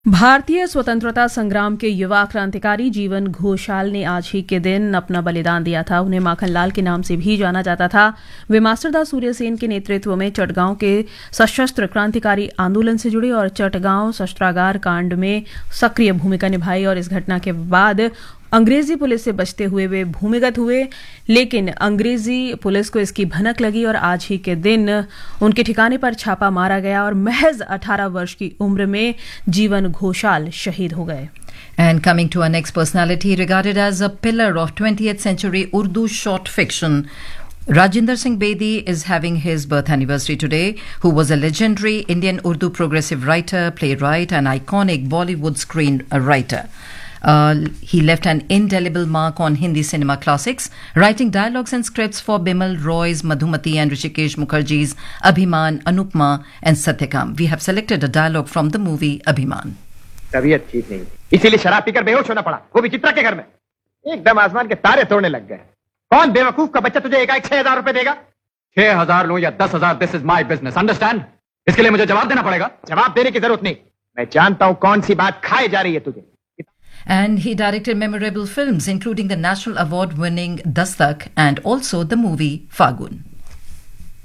भारतीय स्वतंत्रता संग्राम के युवा क्रांतिकारी जीवन घोषाल ने आज ही के दिन अपना बलिदान दिया था। उन्हें माखनलाल के नाम से भी जाना जाता था। वे मास्टरदास सूर्यसेन के नेतृत्व में चटगांव के सशस्त्र क्रांतिकारी आंदोलन से जुड़े और चटगांव शस्त्रागार कांड में सक्रिय भूमिका निभाई और इस घटना के बाद अंग्रेजी पुलिस से बचते हुए वे भूमिगत हुए, लेकिन अंग्रेजी पुलिस को इसकी भनक लगी और आज ही के दिन उनके ठिकाने पर छापा मारा गया और महज 18 वर्ष की उम्र में जीवन घोषाल शहीद हो गए। And coming to our next personality, regarded as a pillar of 20th century Urdu short fiction, Rajinder Singh Bedi is having his birth anniversary today, who was a legendary Indian Urdu progressive writer, playwright and iconic Bollywood screenwriter. He left an indelible mark on Hindi cinema classics, writing dialogues and scripts for Bimal Roy's Madhumati and Rishikesh Mukherjee's Abhiman, Anupma and Satyakam. We have selected a dialogue from the movie Abhiman. तबीयत ठीक नहीं, इसीलिए शराब पीकर बेहोश होना पड़ा, वो भी चित्रा के घर में। एकदम आसमान के तारे तोड़ने लग गए। कौन बेवकूफ का बच्चा तुझे एकाएक 6,000 रुपए देगा? 6,000 लूं या 10,000, this is my business, understand? इसके लिए मुझे जवाब देना पड़ेगा। जवाब देने की जरूरत नहीं, मैं जानता हूं कौन सी बात खाए जा रही है तुझे। And he directed memorable films including the National Award-winning Dastak and also the movie Fagun.